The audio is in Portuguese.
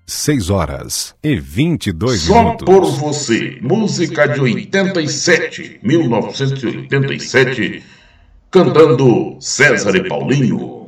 6h22. Só por você, música de 87, 1987, cantando César e Paulinho.